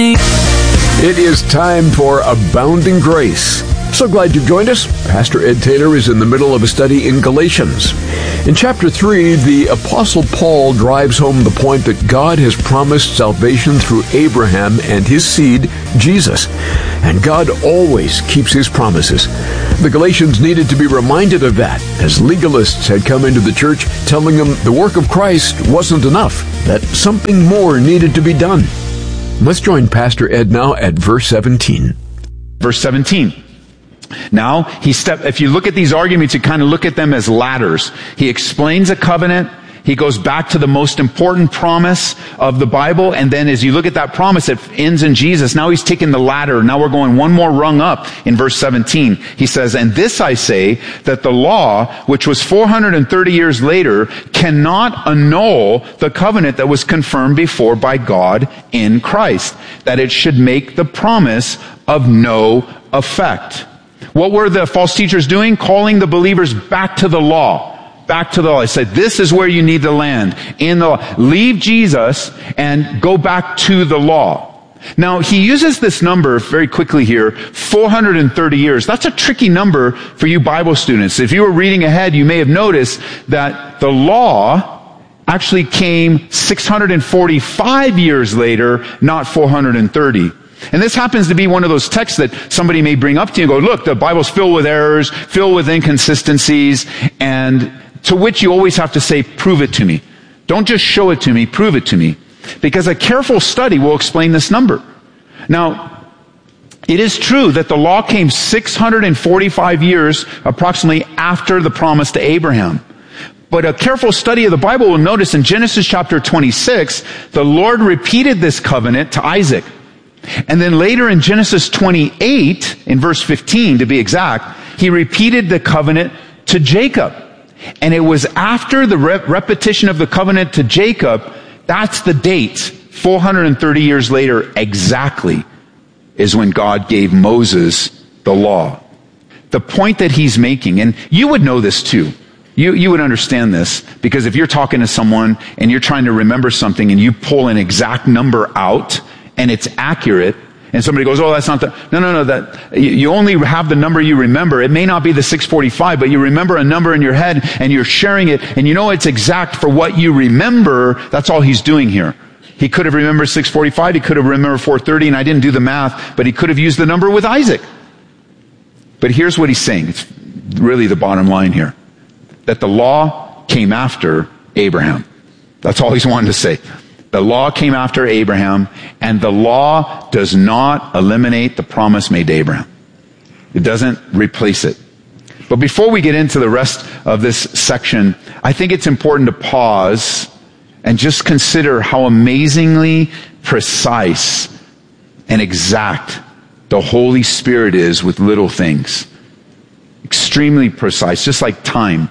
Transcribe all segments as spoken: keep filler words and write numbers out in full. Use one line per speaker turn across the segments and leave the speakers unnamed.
It is time for Abounding Grace. So glad you've joined us. Pastor Ed Taylor is in the middle of a study in Galatians. In chapter three, the Apostle Paul drives home the point that God has promised salvation through Abraham and his seed, Jesus. And God always keeps his promises. The Galatians needed to be reminded of that, as legalists had come into the church telling them the work of Christ wasn't enough, that something more needed to be done. Let's join Pastor Ed now at verse seventeen.
Verse seventeen. Now, he step, if you look at these arguments, you kind of look at them as ladders. He explains a covenant. He goes back to the most important promise of the Bible. And then as you look at that promise, it ends in Jesus. Now he's taking the ladder. Now we're going one more rung up in verse seventeen. He says, "And this I say, that the law, which was four hundred thirty years later, cannot annul the covenant that was confirmed before by God in Christ, that it should make the promise of no effect." What were the false teachers doing? Calling the believers back to the law. Back to the law. He said, this is where you need to land. In the law. Leave Jesus and go back to the law. Now, he uses this number very quickly here, four hundred thirty years. That's a tricky number for you Bible students. If you were reading ahead, you may have noticed that the law actually came six hundred forty-five years later, not four hundred thirty. And this happens to be one of those texts that somebody may bring up to you and go, look, the Bible's filled with errors, filled with inconsistencies, and to which you always have to say, prove it to me. Don't just show it to me, prove it to me. Because a careful study will explain this number. Now, it is true that the law came six hundred forty-five years approximately after the promise to Abraham. But a careful study of the Bible will notice in Genesis chapter twenty-six, the Lord repeated this covenant to Isaac. And then later in Genesis twenty-eight, in verse fifteen to be exact, he repeated the covenant to Jacob. And it was after the rep- repetition of the covenant to Jacob, that's the date, four hundred thirty years later exactly, is when God gave Moses the law. The point that he's making, and you would know this too, you, you would understand this, because if you're talking to someone and you're trying to remember something and you pull an exact number out, and it's accurate, and somebody goes, oh, that's not the, no, no, no, that, you, you only have the number you remember. It may not be the six forty-five, but you remember a number in your head, and you're sharing it, and you know it's exact for what you remember. That's all he's doing here. He could have remembered six forty-five, he could have remembered four thirty, and I didn't do the math, but he could have used the number with Isaac. But here's what he's saying. It's really the bottom line here. That the law came after Abraham. That's all he's wanting to say. The law came after Abraham, and the law does not eliminate the promise made to Abraham. It doesn't replace it. But before we get into the rest of this section, I think it's important to pause and just consider how amazingly precise and exact the Holy Spirit is with little things. Extremely precise, just like time.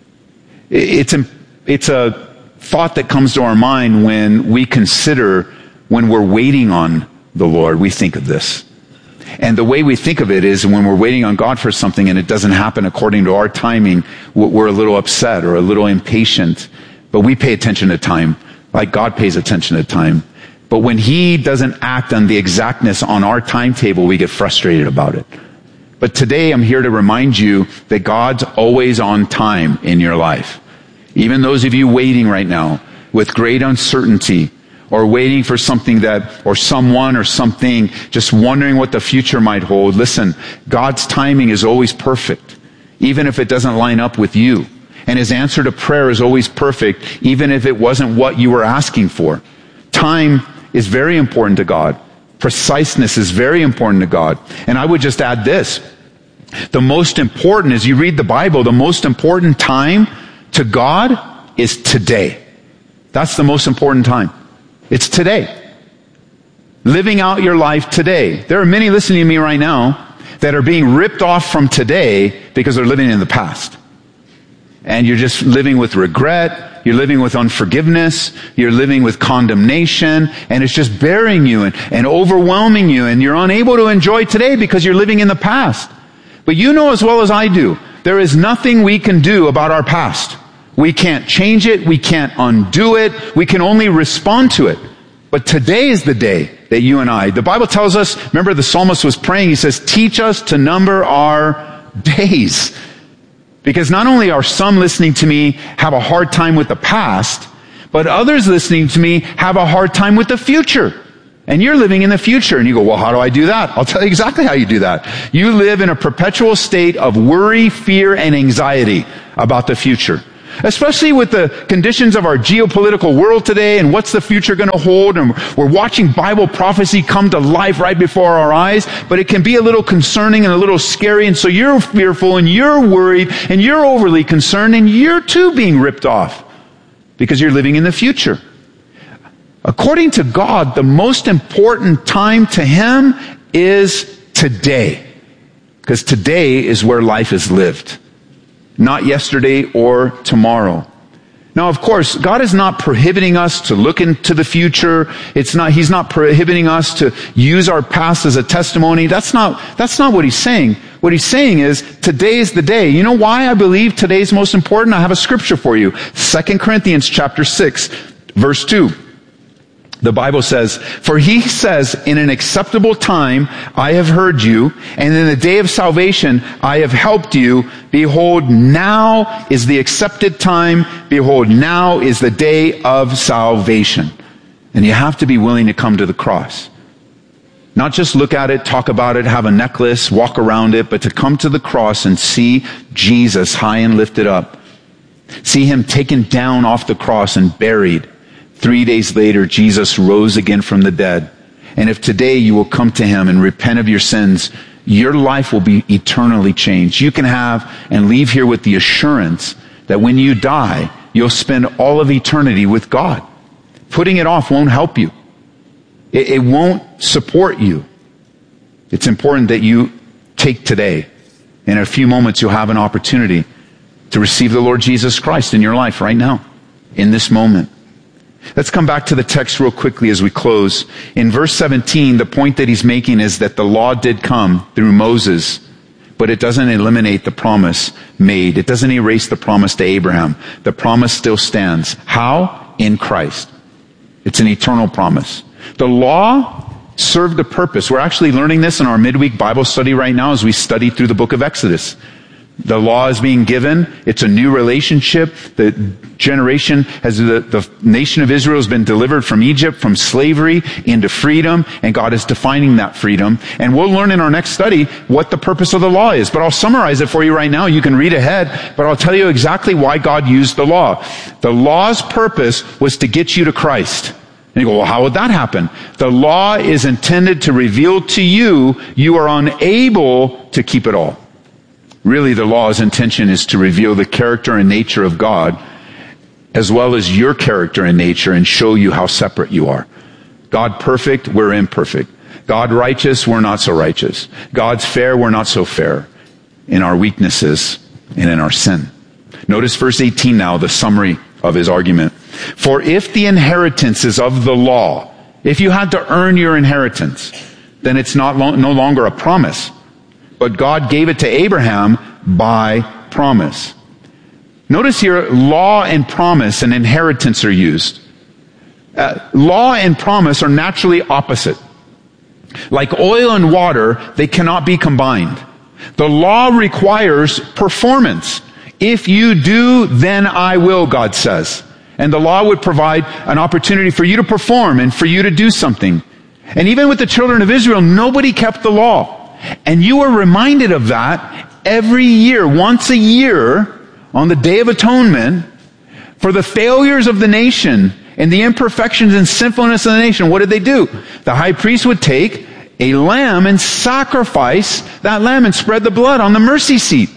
It's a, it's a thought that comes to our mind when we consider, when we're waiting on the Lord, we think of this. And the way we think of it is when we're waiting on God for something and it doesn't happen according to our timing, we're a little upset or a little impatient. But we pay attention to time, like God pays attention to time. But when he doesn't act on the exactness on our timetable, we get frustrated about it. But today I'm here to remind you that God's always on time in your life. Even those of you waiting right now with great uncertainty, or waiting for something that, or someone or something, just wondering what the future might hold. Listen, God's timing is always perfect, even if it doesn't line up with you. And his answer to prayer is always perfect, even if it wasn't what you were asking for. Time is very important to God. Preciseness is very important to God. And I would just add this. The most important, as you read the Bible, the most important time to God is today. That's the most important time. It's today. Living out your life today. There are many listening to me right now that are being ripped off from today because they're living in the past. And you're just living with regret. You're living with unforgiveness. You're living with condemnation. And it's just burying you and, and overwhelming you. And you're unable to enjoy today because you're living in the past. But you know as well as I do, there is nothing we can do about our past. We can't change it. We can't undo it. We can only respond to it. But today is the day that you and I, the Bible tells us, remember the psalmist was praying, he says, teach us to number our days. Because not only are some listening to me have a hard time with the past, but others listening to me have a hard time with the future. And you're living in the future. And you go, well, how do I do that? I'll tell you exactly how you do that. You live in a perpetual state of worry, fear, and anxiety about the future. Especially with the conditions of our geopolitical world today and what's the future going to hold. And we're watching Bible prophecy come to life right before our eyes. But it can be a little concerning and a little scary. And so you're fearful and you're worried and you're overly concerned and you're too being ripped off because you're living in the future. According to God, the most important time to Him is today. Because today is where life is lived. Not yesterday or tomorrow. Now, of course, God is not prohibiting us to look into the future. It's not, He's not prohibiting us to use our past as a testimony. That's not, that's not what He's saying. What He's saying is, today is the day. You know why I believe today is most important? I have a scripture for you. Second Corinthians chapter six, verse two. The Bible says, for He says, in an acceptable time I have heard you, and in the day of salvation I have helped you. Behold, now is the accepted time. Behold, now is the day of salvation. And you have to be willing to come to the cross. Not just look at it, talk about it, have a necklace, walk around it, but to come to the cross and see Jesus high and lifted up. See Him taken down off the cross and buried. Three days later, Jesus rose again from the dead. And if today you will come to Him and repent of your sins, your life will be eternally changed. You can have and leave here with the assurance that when you die, you'll spend all of eternity with God. Putting it off won't help you. It, it won't support you. It's important that you take today. In a few moments, you'll have an opportunity to receive the Lord Jesus Christ in your life right now, in this moment. Let's come back to the text real quickly as we close. In verse seventeen, the point that he's making is that the law did come through Moses, but it doesn't eliminate the promise made. It doesn't erase the promise to Abraham. The promise still stands. How? In Christ. It's an eternal promise. The law served a purpose. We're actually learning this in our midweek Bible study right now as we study through the book of Exodus. The law is being given. It's a new relationship. The generation has, the, the nation of Israel has been delivered from Egypt, from slavery into freedom, and God is defining that freedom. And we'll learn in our next study what the purpose of the law is. But I'll summarize it for you right now. You can read ahead, but I'll tell you exactly why God used the law. The law's purpose was to get you to Christ. And you go, well, how would that happen? The law is intended to reveal to you, you are unable to keep it all. Really, the law's intention is to reveal the character and nature of God, as well as your character and nature, and show you how separate you are. God perfect, we're imperfect. God righteous, we're not so righteous. God's fair, we're not so fair. In our weaknesses and in our sin. Notice verse eighteen now, the summary of his argument. For if the inheritance is of the law, if you had to earn your inheritance, then it's not lo- no longer a promise. But God gave it to Abraham by promise. Notice here, law and promise and inheritance are used. Uh, law and promise are naturally opposite. Like oil and water, they cannot be combined. The law requires performance. If you do, then I will, God says. And the law would provide an opportunity for you to perform and for you to do something. And even with the children of Israel, nobody kept the law. And you are reminded of that every year, once a year, on the Day of Atonement, for the failures of the nation and the imperfections and sinfulness of the nation. What did they do? The high priest would take a lamb and sacrifice that lamb and spread the blood on the mercy seat.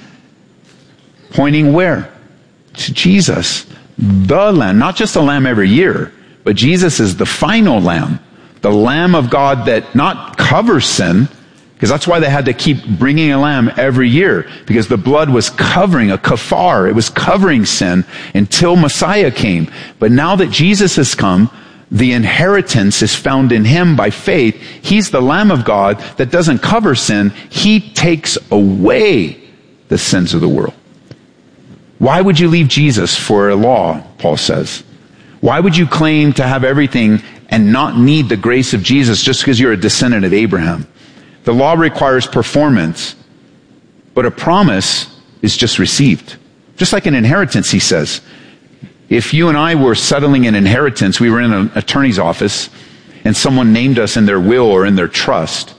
Pointing where? To Jesus, the lamb. Not just a lamb every year, but Jesus is the final lamb. The Lamb of God that not covers sin, because that's why they had to keep bringing a lamb every year, because the blood was covering, a kafar, it was covering sin until Messiah came. But now that Jesus has come, the inheritance is found in Him by faith. He's the Lamb of God that doesn't cover sin. He takes away the sins of the world. Why would you leave Jesus for a law, Paul says? Why would you claim to have everything and not need the grace of Jesus just because you're a descendant of Abraham. The law requires performance, but a promise is just received. Just like an inheritance, he says. If you and I were settling an inheritance, we were in an attorney's office, and someone named us in their will or in their trust,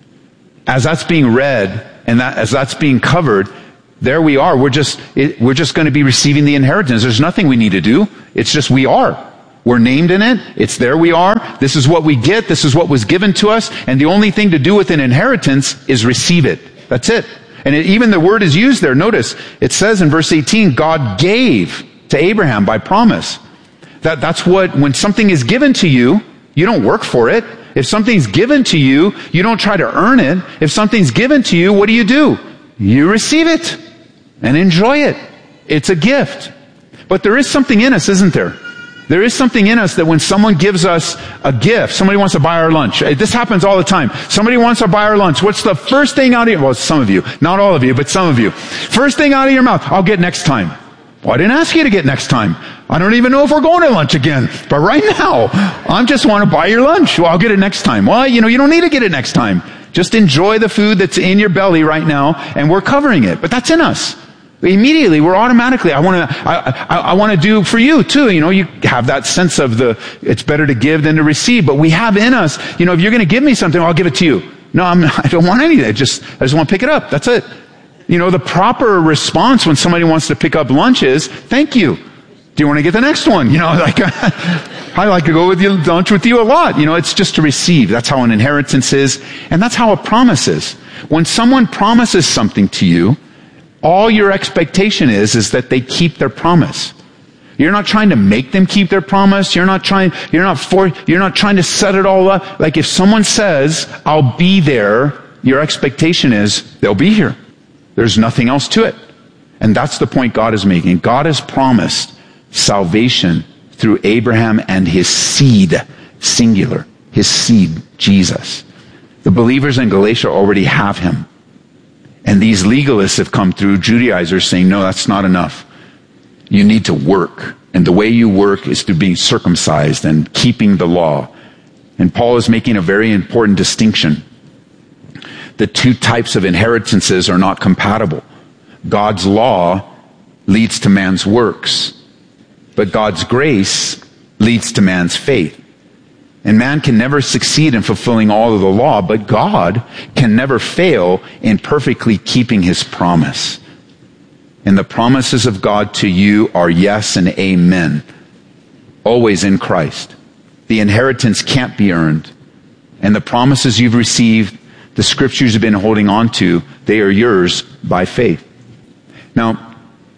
as that's being read, and that, as that's being covered, there we are. We're just, it, we're just going to be receiving the inheritance. There's nothing we need to do. It's just we are. We're named in it. It's there we are. This is what we get. This is what was given to us. And the only thing to do with an inheritance is receive it. That's it. And it, even the word is used there. Notice, it says in verse eighteen, God gave to Abraham by promise. That, that's what, when something is given to you, you don't work for it. If something's given to you, you don't try to earn it. If something's given to you, what do you do? You receive it and enjoy it. It's a gift. But there is something in us, isn't there? There is something in us that when someone gives us a gift, somebody wants to buy our lunch. This happens all the time. Somebody wants to buy our lunch. What's the first thing out of your, well, some of you, not all of you, but some of you. First thing out of your mouth, I'll get next time. Well, I didn't ask you to get next time. I don't even know if we're going to lunch again. But right now, I just want to buy your lunch. Well, I'll get it next time. Well, you know, you don't need to get it next time. Just enjoy the food that's in your belly right now, and we're covering it. But that's in us. Immediately, we're automatically, I want to, I, I, I want to do for you too. You know, you have that sense of the, it's better to give than to receive. But we have in us, you know, if you're going to give me something, I'll give it to you. No, I'm, I don't want any of that. Just, I just want to pick it up. That's it. You know, the proper response when somebody wants to pick up lunch is, thank you. Do you want to get the next one? You know, like, I like to go with you, lunch with you a lot. You know, it's just to receive. That's how an inheritance is. And that's how a promise is. When someone promises something to you, all your expectation is, is that they keep their promise. You're not trying to make them keep their promise. You're not trying, you're not for, you're not trying to set it all up. Like if someone says, I'll be there, your expectation is they'll be here. There's nothing else to it. And that's the point God is making. God has promised salvation through Abraham and his seed, singular, his seed, Jesus. The believers in Galatia already have him. And these legalists have come through, Judaizers, saying, no, that's not enough. You need to work. And the way you work is through being circumcised and keeping the law. And Paul is making a very important distinction. The two types of inheritances are not compatible. God's law leads to man's works, but God's grace leads to man's faith. And man can never succeed in fulfilling all of the law, but God can never fail in perfectly keeping his promise. And the promises of God to you are yes and amen, always in Christ. The inheritance can't be earned. And the promises you've received, the scriptures you've been holding on to, they are yours by faith. Now,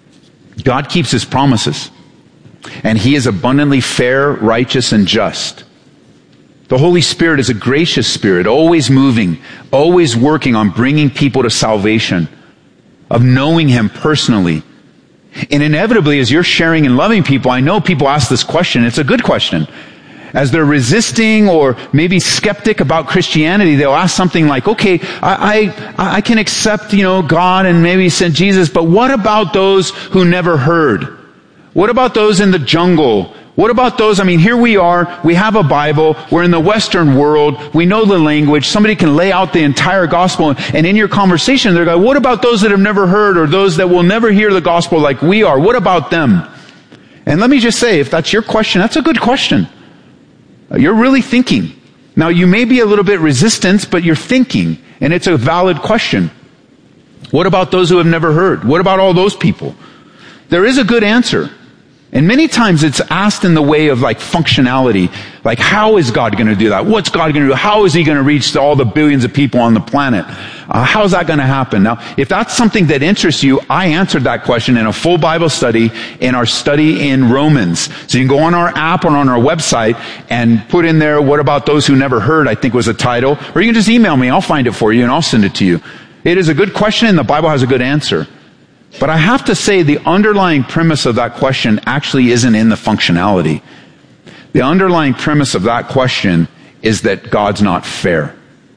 God keeps his promises, and he is abundantly fair, righteous, and just. The Holy Spirit is a gracious Spirit, always moving, always working on bringing people to salvation, of knowing him personally. And inevitably, as you're sharing and loving people, I know people ask this question. It's a good question. As they're resisting or maybe skeptic about Christianity, they'll ask something like, okay, I, I, I can accept, you know, God and maybe send Jesus, but what about those who never heard? What about those in the jungle? What about those? I mean, here we are. We have a Bible. We're in the Western world. We know the language. Somebody can lay out the entire gospel. And in your conversation, they're going, what about those that have never heard or those that will never hear the gospel like we are? What about them? And let me just say, if that's your question, that's a good question. You're really thinking. Now, you may be a little bit resistant, but you're thinking. And it's a valid question. What about those who have never heard? What about all those people? There is a good answer. And many times it's asked in the way of like functionality. Like, how is God going to do that? What's God going to do? How is he going to reach all the billions of people on the planet? Uh, how's that going to happen? Now, if that's something that interests you, I answered that question in a full Bible study in our study in Romans. So you can go on our app or on our website and put in there, what about those who never heard, I think was the title. Or you can just email me. I'll find it for you and I'll send it to you. It is a good question and the Bible has a good answer. But I have to say the underlying premise of that question actually isn't in the functionality. The underlying premise of that question is that God's not fair.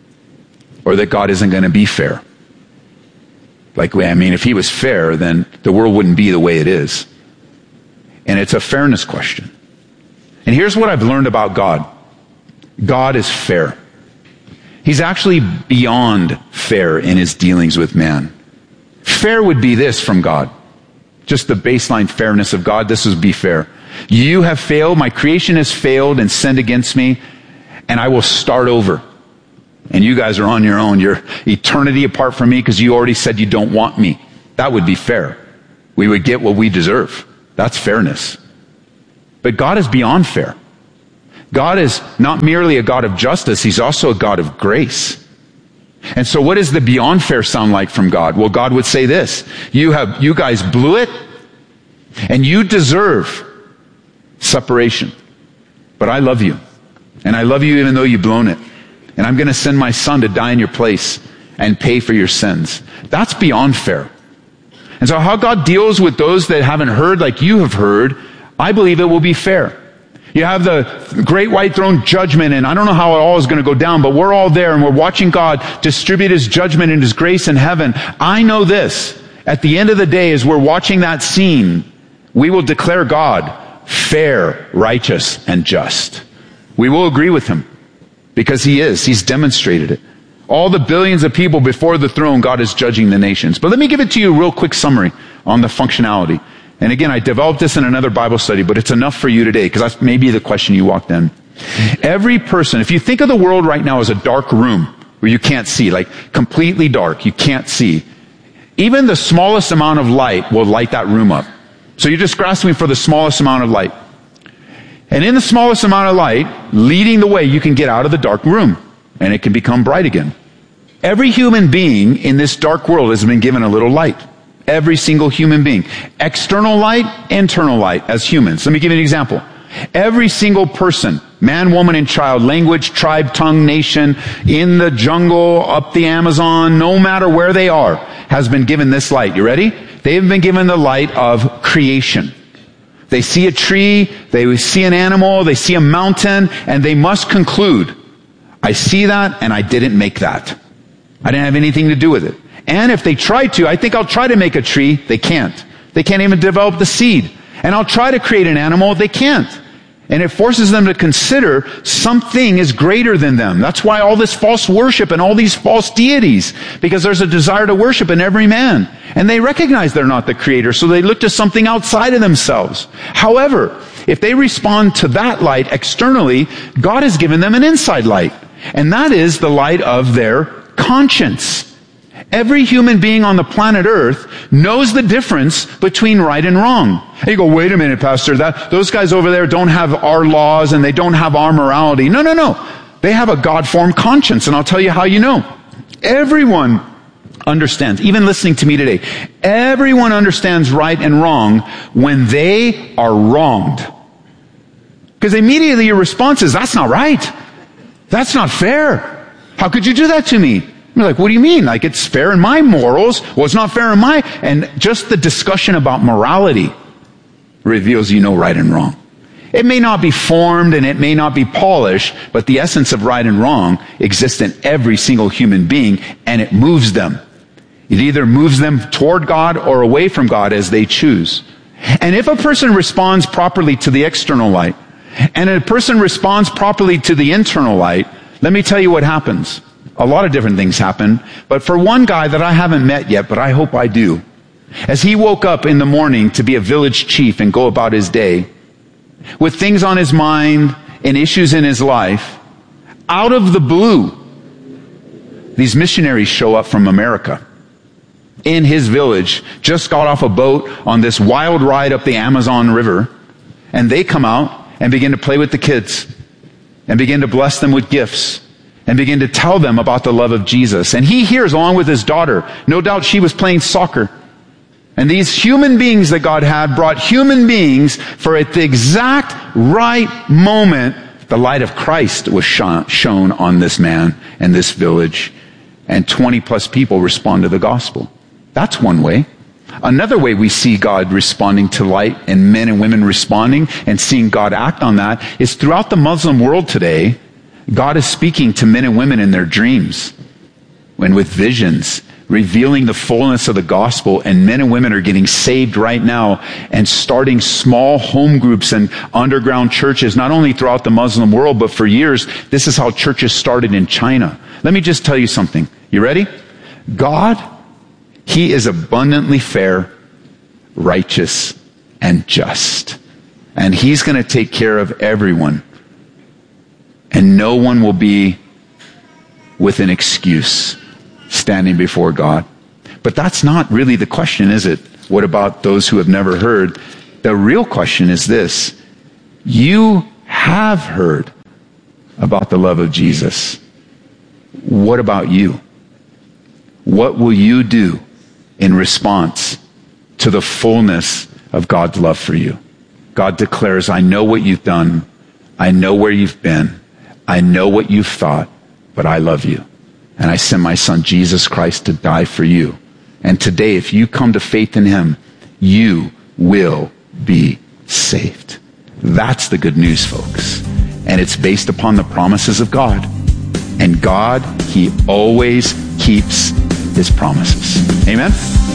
Or that God isn't going to be fair. Like, I mean, if he was fair, then the world wouldn't be the way it is. And it's a fairness question. And here's what I've learned about God. God is fair. He's actually beyond fair in his dealings with man. Fair would be this from God. Just the baseline fairness of God. This would be fair. You have failed. My creation has failed and sinned against me. And I will start over. And you guys are on your own. You're eternity apart from me because you already said you don't want me. That would be fair. We would get what we deserve. That's fairness. But God is beyond fair. God is not merely a God of justice, he's also a God of grace. And so what does the beyond fair sound like from God? Well, God would say this: you have, you guys blew it, and you deserve separation. But I love you. And I love you even though you've blown it. And I'm going to send my son to die in your place and pay for your sins. That's beyond fair. And so how God deals with those that haven't heard like you have heard, I believe it will be fair. You have the great white throne judgment, and I don't know how it all is going to go down, but we're all there and we're watching God distribute his judgment and his grace in heaven. I know this. At the end of the day, as we're watching that scene, we will declare God fair, righteous, and just. We will agree with him because he is. He's demonstrated it. All the billions of people before the throne, God is judging the nations. But let me give it to you a real quick summary on the functionality. And again, I developed this in another Bible study, but it's enough for you today because that's maybe the question you walked in. Every person, if you think of the world right now as a dark room where you can't see, like completely dark, you can't see, even the smallest amount of light will light that room up. So you're just grasping for the smallest amount of light. And in the smallest amount of light, leading the way, you can get out of the dark room and it can become bright again. Every human being in this dark world has been given a little light. Every single human being. External light, internal light as humans. Let me give you an example. Every single person, man, woman, and child, language, tribe, tongue, nation, in the jungle, up the Amazon, no matter where they are, has been given this light. You ready? They have been given the light of creation. They see a tree, they see an animal, they see a mountain, and they must conclude, I see that and I didn't make that. I didn't have anything to do with it. And if they try to, I think I'll try to make a tree, they can't. They can't even develop the seed. And I'll try to create an animal, they can't. And it forces them to consider something is greater than them. That's why all this false worship and all these false deities, because there's a desire to worship in every man. And they recognize they're not the creator, so they look to something outside of themselves. However, if they respond to that light externally, God has given them an inside light. And that is the light of their conscience. Every human being on the planet Earth knows the difference between right and wrong. And you go, wait a minute, Pastor, that, those guys over there don't have our laws and they don't have our morality. No, no, no. They have a God-formed conscience, and I'll tell you how you know. Everyone understands, even listening to me today, everyone understands right and wrong when they are wronged. Because immediately your response is, that's not right. That's not fair. How could you do that to me? You're like, what do you mean? Like, it's fair in my morals. Well, it's not fair in my... And just the discussion about morality reveals you know right and wrong. It may not be formed and it may not be polished, but the essence of right and wrong exists in every single human being, and it moves them. It either moves them toward God or away from God as they choose. And if a person responds properly to the external light, and a person responds properly to the internal light, let me tell you what happens. A lot of different things happen, but for one guy that I haven't met yet, but I hope I do, as he woke up in the morning to be a village chief and go about his day, with things on his mind and issues in his life, out of the blue, these missionaries show up from America. In his village, just got off a boat on this wild ride up the Amazon River, and they come out and begin to play with the kids, and begin to bless them with gifts, and begin to tell them about the love of Jesus. And he hears, along with his daughter, no doubt she was playing soccer. And these human beings that God had brought human beings for at the exact right moment, the light of Christ was shone on this man and this village. And twenty plus people respond to the gospel. That's one way. Another way we see God responding to light and men and women responding and seeing God act on that is throughout the Muslim world today, God is speaking to men and women in their dreams, when with visions, revealing the fullness of the gospel, and men and women are getting saved right now and starting small home groups and underground churches, not only throughout the Muslim world, but for years, this is how churches started in China. Let me just tell you something. You ready? God, He is abundantly fair, righteous, and just. And He's going to take care of everyone. And no one will be with an excuse standing before God. But that's not really the question, is it? What about those who have never heard? The real question is this. You have heard about the love of Jesus. What about you? What will you do in response to the fullness of God's love for you? God declares, I know what you've done. I know where you've been. I know what you've thought, but I love you. And I sent my son, Jesus Christ, to die for you. And today, if you come to faith in Him, you will be saved. That's the good news, folks. And it's based upon the promises of God. And God, He always keeps His promises. Amen?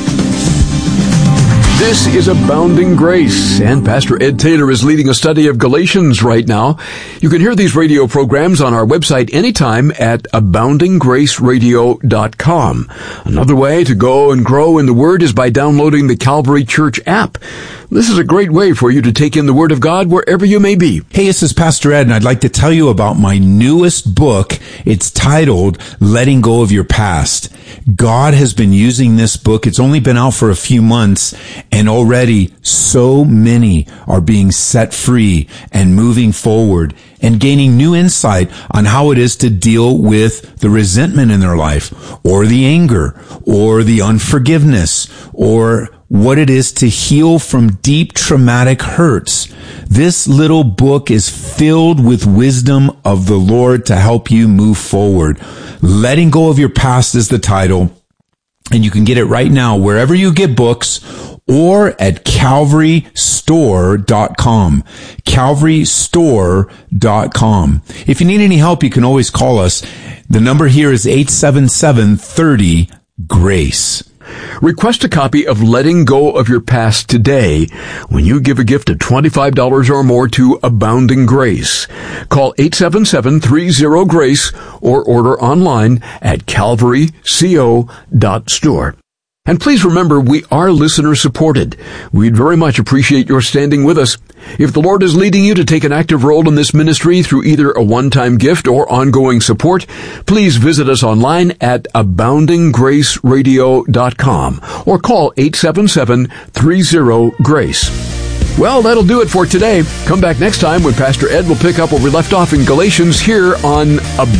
This is Abounding Grace, and Pastor Ed Taylor is leading a study of Galatians right now. You can hear these radio programs on our website anytime at abounding grace radio dot com. Another way to go and grow in the Word is by downloading the Calvary Church app. This is a great way for you to take in the Word of God wherever you may be.
Hey, this is Pastor Ed, and I'd like to tell you about my newest book. It's titled Letting Go of Your Past. God has been using this book. It's only been out for a few months, and already so many are being set free and moving forward and gaining new insight on how it is to deal with the resentment in their life, or the anger, or the unforgiveness, or what it is to heal from deep traumatic hurts. This little book is filled with wisdom of the Lord to help you move forward. Letting Go of Your Past is the title, and you can get it right now wherever you get books or at calvary store dot com. calvary store dot com. If you need any help, you can always call us. The number here is eight seven seven, three zero, GRACE.
Request a copy of Letting Go of Your Past today when you give a gift of twenty-five dollars or more to Abounding Grace. Call eight seven seven, three zero, GRACE or order online at calvary co dot store. And please remember, we are listener supported. We'd very much appreciate your standing with us. If the Lord is leading you to take an active role in this ministry through either a one-time gift or ongoing support, please visit us online at abounding grace radio dot com or call eight seven seven, three zero, GRACE. Well, that'll do it for today. Come back next time when Pastor Ed will pick up where we left off in Galatians here on Abounding